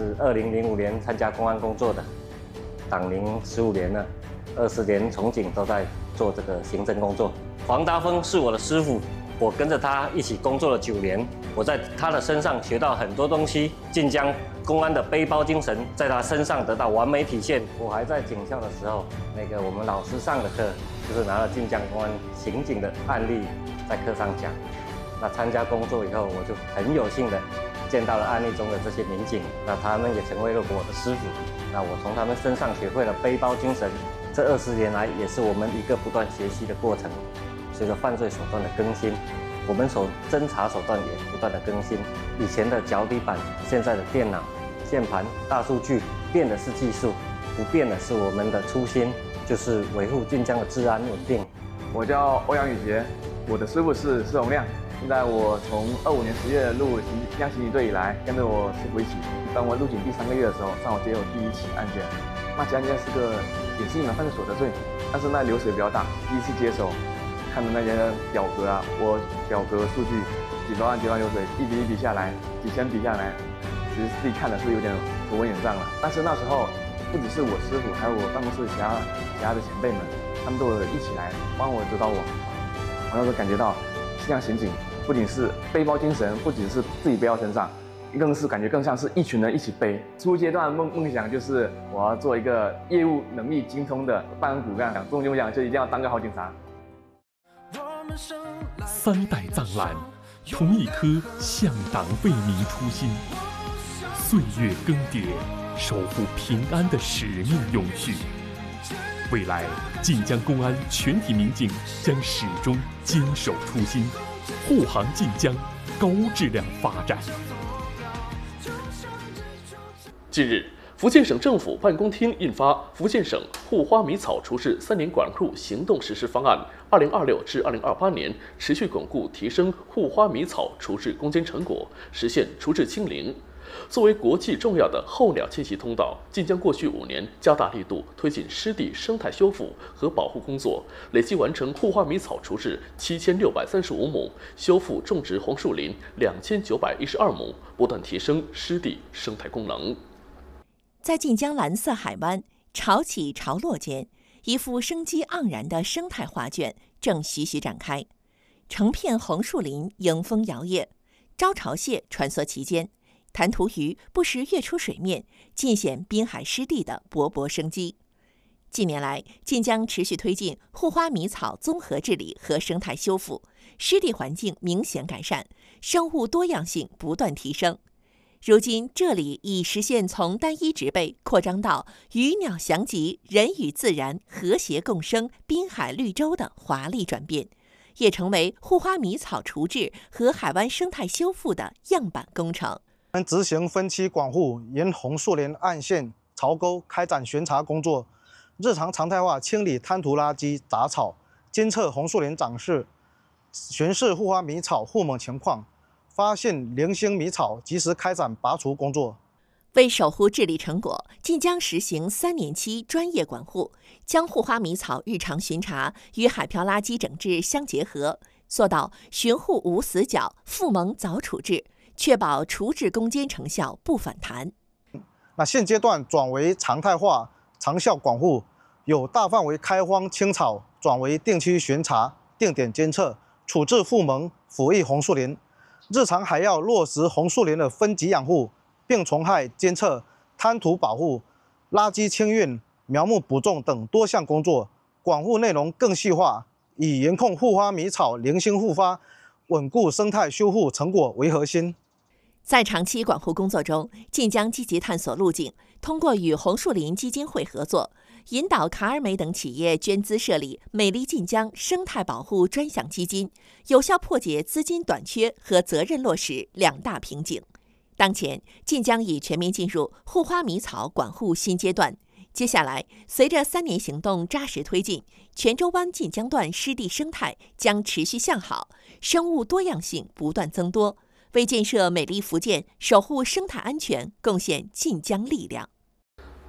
是2005年参加公安工作的，党龄15年了，20年从警都在做这个行政工作。黄达峰是我的师傅，我跟着他一起工作了9年，我在他的身上学到很多东西，晋江公安的背包精神在他身上得到完美体现。我还在警校的时候，我们老师上的课就是拿了晋江公安刑警的案例在课上讲。那参加工作以后，我就很有幸的见到了案例中的这些民警，那他们也成为了我的师傅。那我从他们身上学会了背包精神，这20年来也是我们一个不断学习的过程。随着犯罪手段的更新，我们侦查手段也不断的更新。以前的脚底板，现在的电脑、键盘、大数据，变的是技术，不变的是我们的初心，就是维护晋江的治安稳定。 我叫欧阳宇杰，我的师傅是施洪亮。现在我从25年10月入晋江刑警队以来，跟着我师傅一起。当我入警第3个月的时候，上我接我第1起案件。那起案件是个也是隐瞒犯罪所得罪，但是那流水比较大。第一次接手，看着那些表格啊，我表格数据几百万流水，一笔一笔下来，几千笔下来，其实自己看的是有点头昏眼胀了。但是那时候不只是我师傅，还有我办公室其他的前辈们，他们都有一起来帮我指导我。我那时候感觉到晋江刑警不仅是背包精神，不仅是自己背到身上，感觉更像是一群人一起背。初阶段梦想就是我要做一个业务能力精通的办案骨干，终究讲就一定要当个好警察。 3代藏蓝，同一颗向党为民初心，岁月更迭，守护平安的使命永续。未来，晋江公安全体民警将始终坚守初心，护航晋江高质量发展。 近日，福建省政府办公厅印发《福建省护花迷草处置3年管控行动实施方案（2026至2028年），持续巩固提升护花迷草处置攻坚成果，实现处置清零。作为国际重要的候鸟迁徙通道，晋江过去5年加大力度推进湿地生态修复和保护工作，累计完成护花迷草处置7635亩，修复种植红树林2912亩，不断提升湿地生态功能。 在晋江蓝色海湾潮起潮落间，一幅生机盎然的生态画卷正徐徐展开。成片红树林迎风摇曳，招潮蟹穿梭其间，弹涂鱼不时跃出水面，尽显滨海湿地的勃勃生机。近年来，晋江持续推进护花迷草综合治理和生态修复，湿地环境明显改善，生物多样性不断提升。如今，这里已实现从单一植被扩张到鱼鸟翔集、人与自然和谐共生滨海绿洲的华丽转变，也成为护花迷草除治和海湾生态修复的样板工程。 我们执行分期管护，沿红树林岸线、潮沟开展巡查工作，日常常态化清理滩涂垃圾、杂草，监测红树林长势，巡视护花迷草护猛情况。发现零星迷草，及时开展拔除工作。 为守护治理成果，晋江实行3年期专业管护，将护花迷草日常巡查与海漂垃圾整治相结合，做到巡护无死角、复萌早处置，确保处置攻坚成效不反弹。 现阶段转为常态化、长效管护，有大范围开荒清草，转为定期巡查、定点监测、处置复萌、抚育红树林。日常还要落实红树林的分级养护、病虫害监测、滩涂保护、垃圾清运、苗木补种等多项工作，管护内容更细化，以严控护花迷草零星复发、稳固生态修复成果为核心。 在长期管护工作中，晋江积极探索路径，通过与红树林基金会合作，引导卡尔美等企业捐资设立美丽晋江生态保护专项基金，有效破解资金短缺和责任落实2大瓶颈。当前，晋江已全面进入护花迷草管护新阶段。接下来，随着3年行动扎实推进，泉州湾晋江段湿地生态将持续向好，生物多样性不断增多，为建设美丽福建、守护生态安全贡献晋江力量。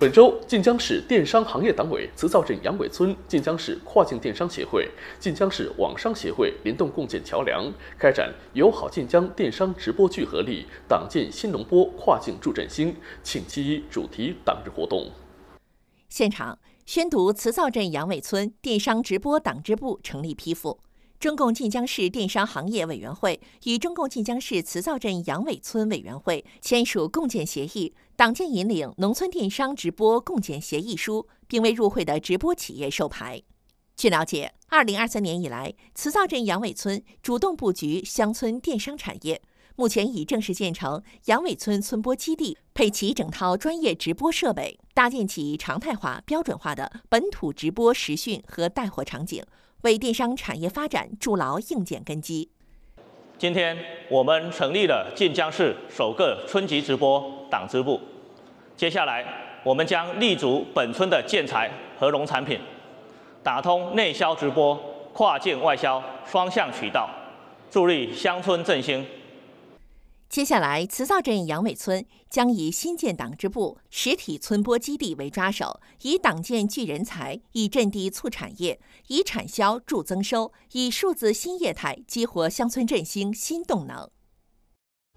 本周，晋江市电商行业党委慈灶镇杨尾村、晋江市跨境电商协会、晋江市网商协会联动共建桥梁，开展“友好晋江”电商直播聚合力党建新农播跨境助振兴庆7.1主题党日活动。 现场宣读慈灶镇杨尾村电商直播党支部成立批复。中共晋江市电商行业委员会与中共晋江市慈灶镇杨尾村委员会签署共建协议，党建引领农村电商直播共建协议书，并为入会的直播企业授牌。据了解，2023年以来，慈灶镇杨尾村主动布局乡村电商产业，目前已正式建成杨尾村村播基地，配齐整套专业直播设备，搭建起常态化、标准化的本土直播实训和带货场景，为电商产业发展筑牢硬件根基。 今天我们成立了晋江市首个村级直播党支部，接下来我们将立足本村的建材和农产品，打通内销直播、跨境外销双向渠道，助力乡村振兴。 接下来，慈灶镇杨尾村将以新建党支部、实体村播基地为抓手，以党建聚人才，以阵地促产业，以产销助增收，以数字新业态激活乡村振兴新动能。